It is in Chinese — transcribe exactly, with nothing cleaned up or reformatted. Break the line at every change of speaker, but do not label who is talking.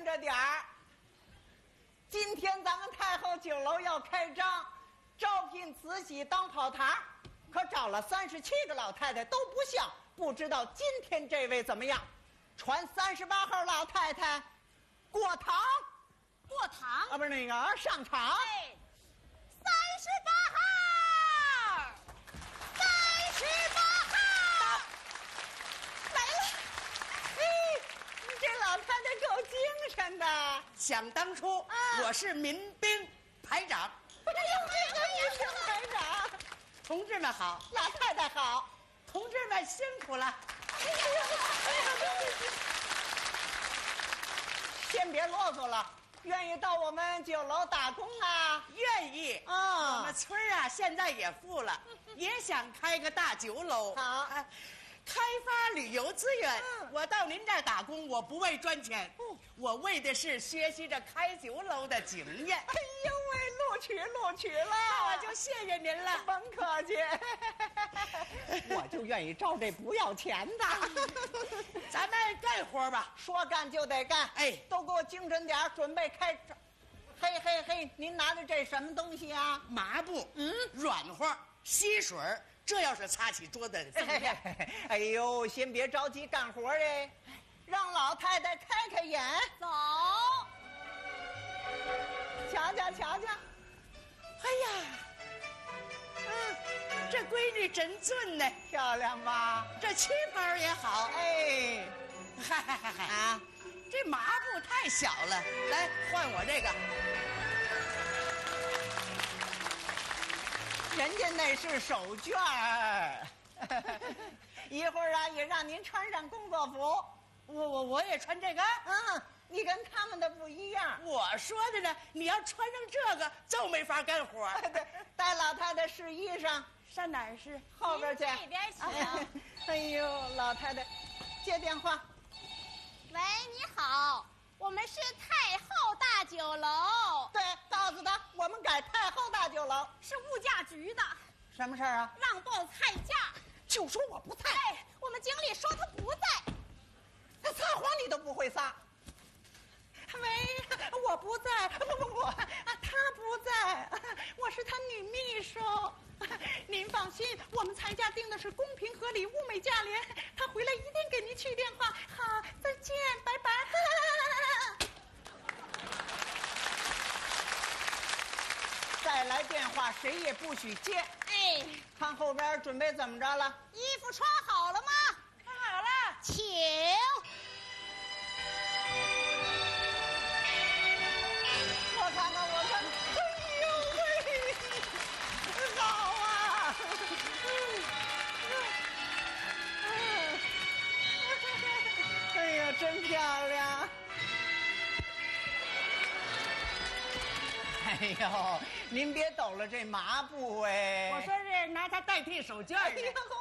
天这点儿，今天咱们太后酒楼要开张，招聘慈禧当跑堂，可找了三十七个老太太都不像，不知道今天这位怎么样？传三十八号老太太过堂，
过堂
啊，不是那个上场。
哎，三十八号，三十八号，
来了。嘿，你这老太太够精神的。
想当初，
啊
我是民兵排长。
哎呦，这个民兵排长，
同志们好，
老太太好。
同志们辛苦了。
哎呀，哎呀，对不起。先别啰嗦了，愿意到我们酒楼打工啊？
愿意
啊
我们村儿啊，现在也富了，也想开个大酒楼。
好
啊开发旅游资源。
嗯
我到您这儿打工，我不为赚钱，我为的是学习着开酒楼的经验。
哎呦喂，录取录取了，
那我就谢谢您了。
甭客气，我就愿意招这不要钱的。
咱们干活吧。
说干就得干，
哎
都给我精神点儿，准备开张。嘿嘿嘿，您拿的这什么东西啊？
麻布，
嗯
软和，吸水儿，这要是擦起桌子怎么样？
哎呦，先别着急干活哎，让老太太开开眼，
走，
瞧瞧瞧瞧。
哎呀，嗯，这闺女真俊呢，
漂亮吧？
这旗袍也好。
哎，
嗨嗨嗨嗨
啊，
这麻布太小了，来换我这个。
人家那是手绢儿，一会儿啊也让您穿上工作服。
我我我也穿这个。
嗯，你跟他们的不一样。
我说的呢，你要穿上这个就没法干活。
对，带老太太试衣裳，
上哪儿是？
后边去。
您这边请。
哎呦，老太太，接电话。
喂，你好，我们是太后大酒楼，
对，告诉他我们改太后大酒楼。
是物价局的，
什么事儿啊？
让报菜价。
就说我不在，
哎，我们经理说他不在。
他撒谎你都不会撒。喂，我不在，不不不，啊，他不在，我是他女秘书。您放心，我们裁价定的是公平合理、物美价廉。他回来一定给您去电话。好，再见，拜拜。再来电话，谁也不许接。
哎，
看后边准备怎么着了？
衣服穿好了吗？
穿好了。
请。
我看看，我看看，哎呦喂，好啊！哎呀，真漂亮！哎呦，您别抖了这麻布哎！
我说是拿它代替手绢儿呢。
哎呦